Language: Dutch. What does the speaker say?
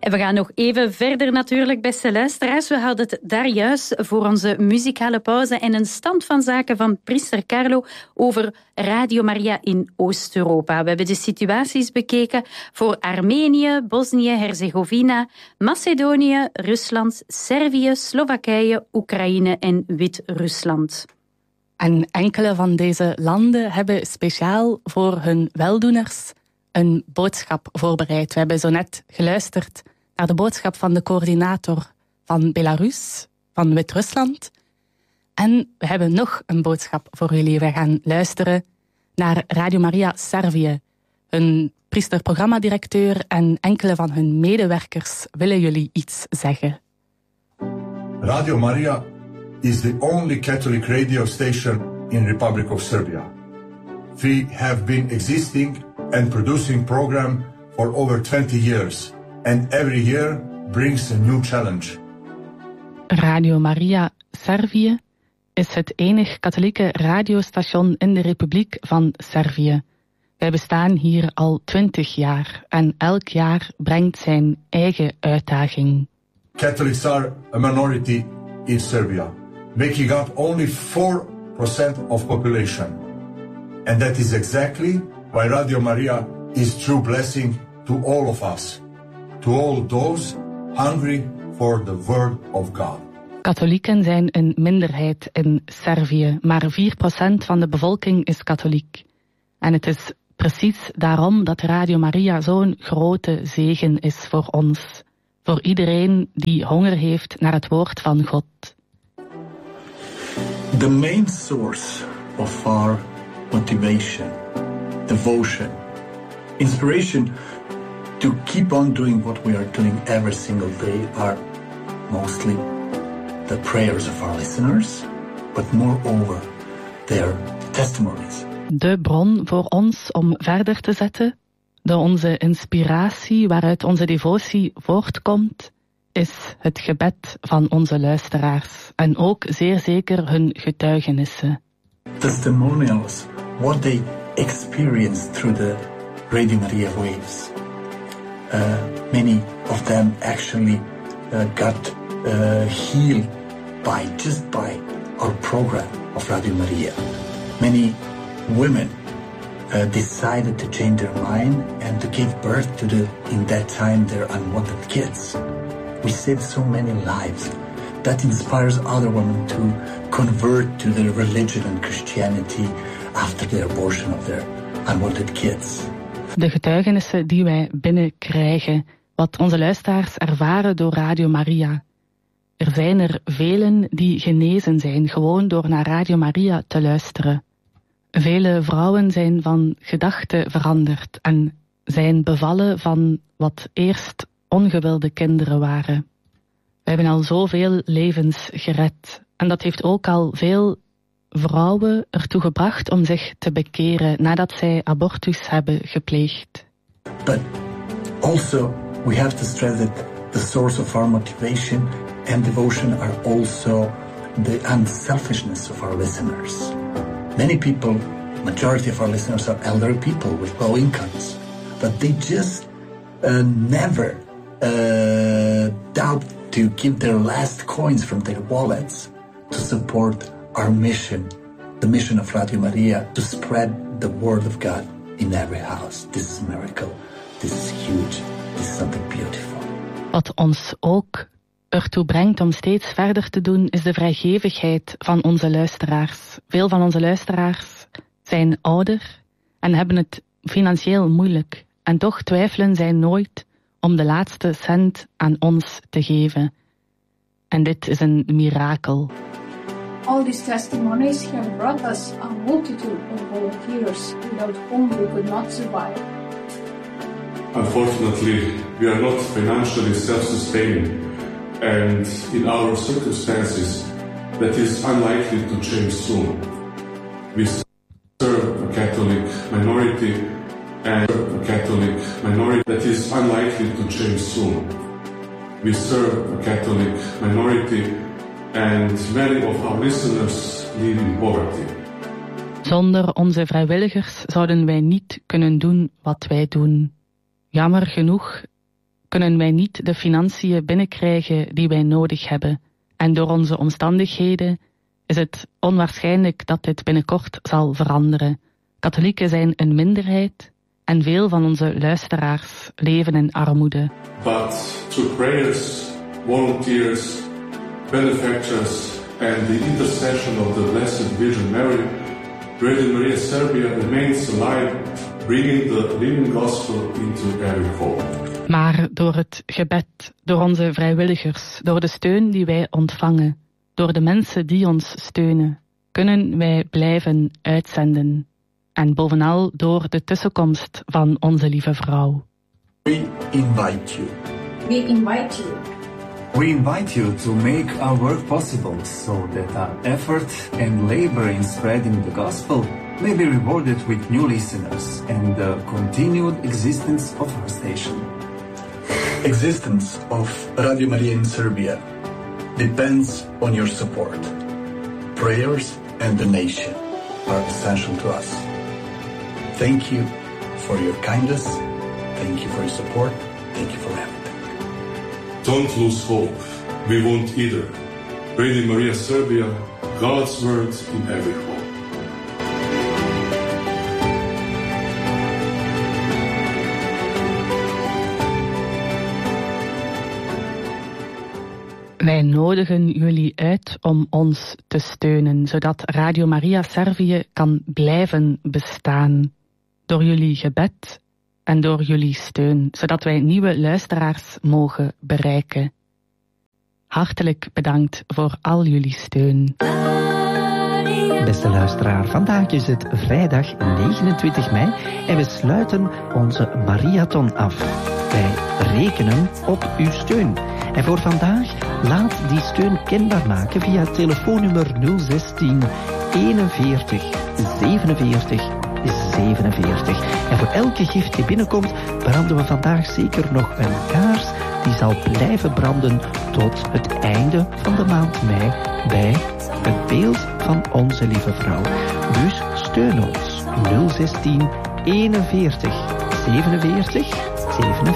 En we gaan nog even verder natuurlijk, beste luisteraars. We hadden het daar juist voor onze muzikale pauze en een stand van zaken van priester Carlo over Radio Maria in Oost-Europa. We hebben de situaties bekeken voor Armenië, Bosnië-Herzegovina, Macedonië, Rusland, Servië, Slowakije, Oekraïne en Wit-Rusland. En enkele van deze landen hebben speciaal voor hun weldoeners een boodschap voorbereid. We hebben zo net geluisterd naar de boodschap van de coördinator van Belarus, van Wit-Rusland. En we hebben nog een boodschap voor jullie. We gaan luisteren naar Radio Maria Servië. Hun priesterprogrammadirecteur en enkele van hun medewerkers willen jullie iets zeggen. Radio Maria is the only Catholic radio station in Republic of Serbia. We have been existing and producing program for over 20 years, and every year brings a new challenge. Radio Maria Servië is het enige katholieke radiostation in de Republiek van Servië. Wij bestaan hier al 20 jaar en elk jaar brengt zijn eigen uitdaging. Catholics are a minority in Serbia, making up only 4% of population. And that is exactly why Radio Maria is true blessing to all of us, to all those hungry for the word of God. Katholieken zijn een minderheid in Servië, maar 4% van de bevolking is katholiek. En het is precies daarom dat Radio Maria zo'n grote zegen is voor ons. Voor iedereen die honger heeft naar het woord van God. The main source of our motivation, devotion, inspiration to keep on doing what we are doing every single day are mostly the prayers of our listeners, but moreover their testimonies. De bron voor ons om verder te zetten, onze inspiratie waaruit onze devotie voortkomt, is het gebed van onze luisteraars en ook zeer zeker hun getuigenissen. Testimonials, what they experienced through the Radio Maria waves. Many of them actually got healed just by our program of Radio Maria. Many women decided to change their mind and to give birth to in that time, their unwanted kids. We saved so many lives. That inspires other women to convert to their religion and Christianity after the abortion of their unwanted kids. De getuigenissen die wij binnenkrijgen, wat onze luisteraars ervaren door Radio Maria. Er zijn er velen die genezen zijn, gewoon door naar Radio Maria te luisteren. Vele vrouwen zijn van gedachten veranderd en zijn bevallen van wat eerst ongewilde kinderen waren. We hebben al zoveel levens gered en dat heeft ook al veel vrouwen ertoe gebracht om zich te bekeren nadat zij abortus hebben gepleegd. But also we have to stress that the source of our motivation and devotion are also the unselfishness of our listeners. Many people, majority of our listeners are elderly people with low incomes, but they just never doubt to give their last coins from their wallets to support our mission, the mission of Radio Maria, to spread the word of God in every house. This is a miracle. This is huge. This is something beautiful. Wat ons ook ertoe brengt om steeds verder te doen, is de vrijgevigheid van onze luisteraars. Veel van onze luisteraars zijn ouder en hebben het financieel moeilijk. En toch twijfelen zij nooit om de laatste cent aan ons te geven. En dit is een mirakel. All these testimonies have brought us a multitude of volunteers without whom we could not survive. Unfortunately, we are not financially self-sustaining, and in our circumstances, that is unlikely to change soon. We serve a Catholic minority, and a Catholic minority that is unlikely to change soon. We serve a Catholic minority, and many of our listeners live in poverty. Zonder onze vrijwilligers zouden wij niet kunnen doen wat wij doen. Jammer genoeg kunnen wij niet de financiën binnenkrijgen die wij nodig hebben. En door onze omstandigheden is het onwaarschijnlijk dat dit binnenkort zal veranderen. Katholieken zijn een minderheid en veel van onze luisteraars leven in armoede. But through prayers, volunteers, benefactors and the intercession of the Blessed Virgin Mary, Radio Maria Serbia remains alive, bringing the living gospel into every home. Maar door het gebed, door onze vrijwilligers, door de steun die wij ontvangen, door de mensen die ons steunen, kunnen wij blijven uitzenden. En bovenal door de tussenkomst van onze lieve vrouw. We invite you. We invite you. We invite you to make our work possible so that our effort and labor in spreading the gospel may be rewarded with new listeners and the continued existence of our station. Existence of Radio Maria in Serbia depends on your support. Prayers and donation are essential to us. Thank you for your kindness. Thank you for your support. Thank you for everything. Don't lose hope. We won't either. Radio Maria Serbia, God's word in every home. Wij nodigen jullie uit om ons te steunen, zodat Radio Maria Servië kan blijven bestaan. Door jullie gebed en door jullie steun, zodat wij nieuwe luisteraars mogen bereiken. Hartelijk bedankt voor al jullie steun. Beste luisteraar, vandaag is het vrijdag 29 mei en we sluiten onze Mariathon af. Wij rekenen op uw steun. En voor vandaag, laat die steun kenbaar maken via het telefoonnummer 016 41 47 47. En voor elke gift die binnenkomt, branden we vandaag zeker nog een kaars die zal blijven branden tot het einde van de maand mei bij het beeld van onze lieve vrouw. Dus steun ons 016 41 47 47.